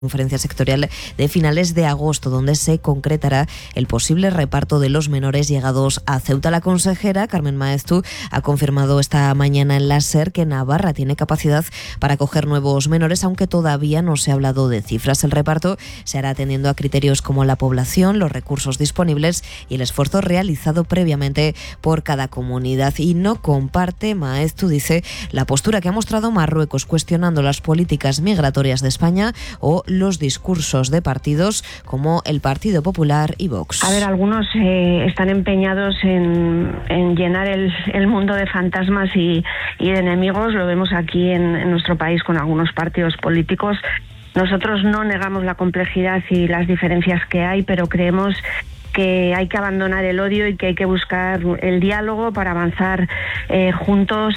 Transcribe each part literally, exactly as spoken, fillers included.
conferencia sectorial de finales de agosto, donde se concretará el posible reparto de los menores llegados a Ceuta. La consejera Carmen Maeztu ha confirmado esta mañana en la SER que Navarra tiene capacidad para acoger nuevos menores, aunque todavía no se ha hablado de cifras. El reparto se hará atendiendo a criterios como la población, los recursos disponibles y el esfuerzo realizado previamente por cada comunidad. Y no comparte, Maeztu dice, la postura que ha mostrado Marruecos cuestionando las políticas migratorias de España o los discursos de partidos como el Partido Popular y Vox. A ver, algunos eh, están empeñados en, en llenar el, el mundo de fantasmas y, y de enemigos. Lo vemos aquí en, en nuestro país con algunos partidos políticos. Nosotros no negamos la complejidad y las diferencias que hay, pero creemos que hay que abandonar el odio y que hay que buscar el diálogo para avanzar eh, juntos.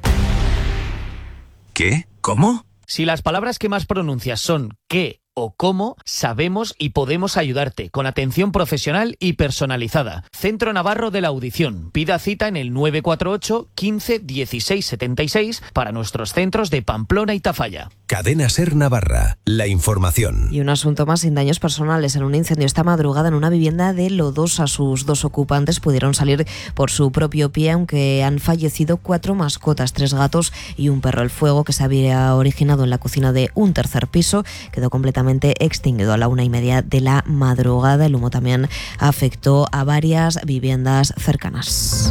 ¿Qué? ¿Cómo? Si las palabras que más pronuncias son qué o cómo, sabemos y podemos ayudarte con atención profesional y personalizada. Centro Navarro de la Audición. Pida cita en el nueve cuatro ocho, quince, dieciséis, setenta y seis para nuestros centros de Pamplona y Tafalla. Cadena SER Navarra, la información. Y un asunto más, sin daños personales. En un incendio esta madrugada en una vivienda de Lodosa, sus dos ocupantes pudieron salir por su propio pie, aunque han fallecido cuatro mascotas, tres gatos y un perro. El fuego, que se había originado en la cocina de un tercer piso, quedó completamente extinguido a la una y media de la madrugada. El humo también afectó a varias viviendas cercanas.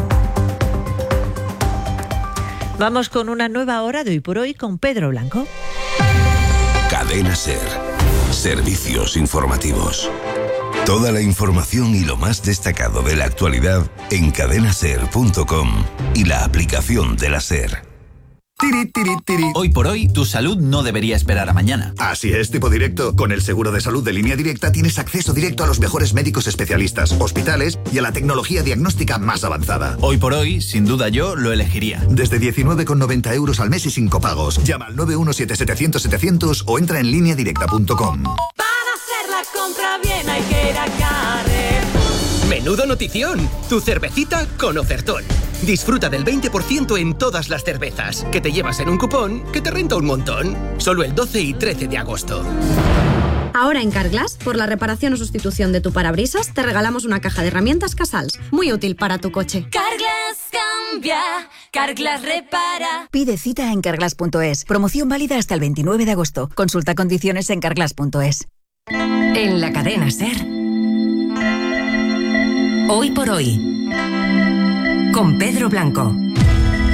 Vamos con una nueva hora de Hoy por Hoy con Pedro Blanco. Cadena SER. Servicios informativos. Toda la información y lo más destacado de la actualidad en cadena ser punto com y la aplicación de la SER. Tiri, tiri, tiri. Hoy por hoy, tu salud no debería esperar a mañana. Así es, tipo directo. Con el seguro de salud de Línea Directa tienes acceso directo a los mejores médicos especialistas, hospitales y a la tecnología diagnóstica más avanzada. Hoy por hoy, sin duda yo lo elegiría. Desde diecinueve con noventa euros al mes y sin copagos. Llama al nueve uno siete, setecientos, setecientos o entra en línea directa punto com. Para hacer la compra bien hay que ir a Carrefour. ¡Menudo notición! Tu cervecita con ofertón. Disfruta del veinte por ciento en todas las cervezas, que te llevas en un cupón que te renta un montón. Solo el doce y trece de agosto. Ahora en Carglass, por la reparación o sustitución de tu parabrisas, te regalamos una caja de herramientas Casals, muy útil para tu coche. Carglass cambia, Carglass repara. Pide cita en carglass punto es. Promoción válida hasta el veintinueve de agosto. Consulta condiciones en carglass punto es. En la cadena SER. Hoy por hoy. Con Pedro Blanco.